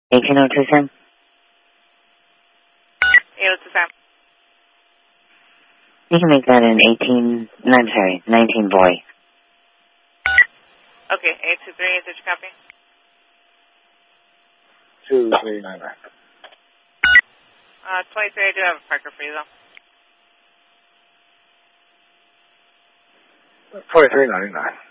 18027. 8027. You can make that an 19 boy. Okay, 823, did you copy? 2399. 23, I do have a Parker for you though. 2399.